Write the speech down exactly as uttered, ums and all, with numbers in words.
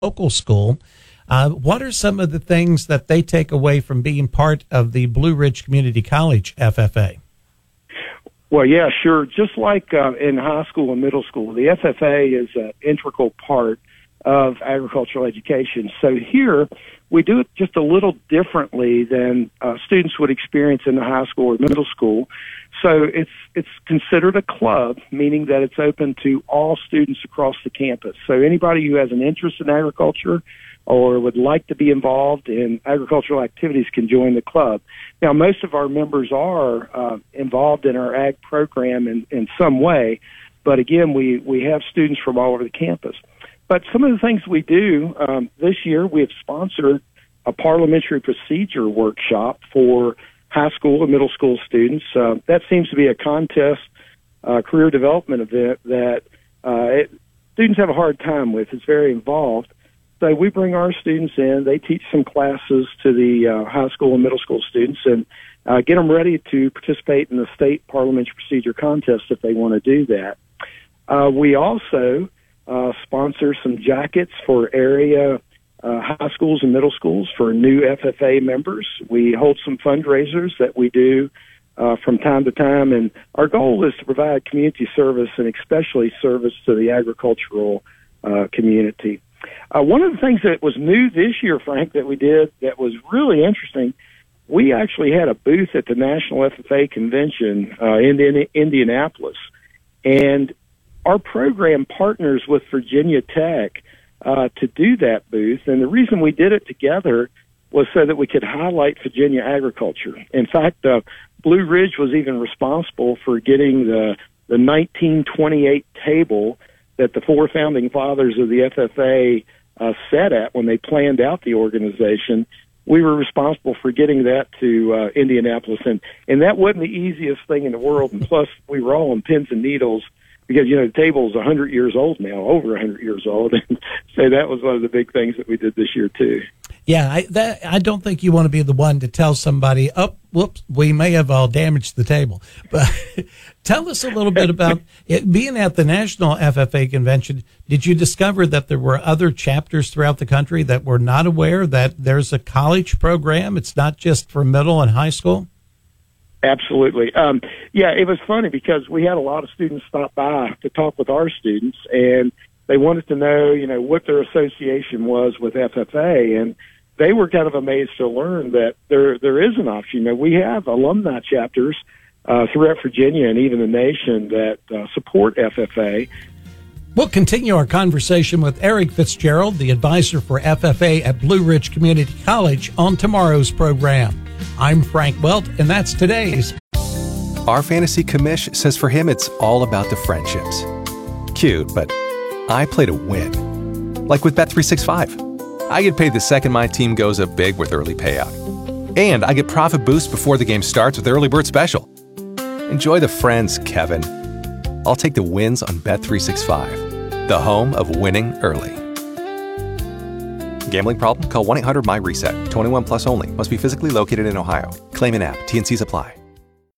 local school. Uh, what are some of the things that they take away from being part of the Blue Ridge Community College F F A? Well, yeah, sure. Just like uh, in high school and middle school, the F F A is an integral part of agricultural education. So here, we do it just a little differently than uh, students would experience in the high school or middle school. So it's it's considered a club, meaning that it's open to all students across the campus. So anybody who has an interest in agriculture or would like to be involved in agricultural activities can join the club. Now, most of our members are uh, involved in our ag program in, in some way, but again, we, we have students from all over the campus. But some of the things we do, um, this year we have sponsored a parliamentary procedure workshop for high school and middle school students. Uh, that seems to be a contest, uh, career development event that uh, it, students have a hard time with. It's very involved. So we bring our students in. They teach some classes to the uh, high school and middle school students and uh, get them ready to participate in the state parliamentary procedure contest if they want to do that. Uh, we also uh, sponsor some jackets for area uh, high schools and middle schools for new F F A members. We hold some fundraisers that we do uh, from time to time, and our goal is to provide community service and especially service to the agricultural uh, community. Uh, one of the things that was new this year, Frank, that we did that was really interesting, we actually had a booth at the National F F A Convention uh, in Indianapolis, and our program partners with Virginia Tech uh, to do that booth, and the reason we did it together was so that we could highlight Virginia agriculture. In fact, uh, Blue Ridge was even responsible for getting the, the nineteen twenty-eight table that the four founding fathers of the F F A uh, sat at when they planned out the organization. We were responsible for getting that to uh, Indianapolis, and, and that wasn't the easiest thing in the world, and plus we were all on pins and needles because, you know, the table is one hundred years old now, over one hundred years old, and so that was one of the big things that we did this year, too. Yeah, I, that, I don't think you want to be the one to tell somebody, oh, whoops, we may have all damaged the table. But tell us a little bit about it. Being at the National F F A Convention, did you discover that there were other chapters throughout the country that were not aware that there's a college program? It's not just for middle and high school? Absolutely. Um, yeah, it was funny because we had a lot of students stop by to talk with our students, and they wanted to know, you know, what their association was with F F A, and they were kind of amazed to learn that there there is an option. You know, we have alumni chapters uh, throughout Virginia and even the nation that uh, support F F A. We'll continue our conversation with Eric Fitzgerald, the advisor for F F A at Blue Ridge Community College, on tomorrow's program. I'm Frank Welt, and that's today's. Our fantasy commish says for him it's all about the friendships. Cute, but I play to win. Like with Bet three sixty-five. I get paid the second my team goes up big with early payout. And I get profit boost before the game starts with Early Bird Special. Enjoy the friends, Kevin. I'll take the wins on Bet three sixty-five, the home of winning early. Gambling problem? Call one eight hundred M Y RESET. twenty-one plus only. Must be physically located in Ohio. Claim an app. T and Cs apply.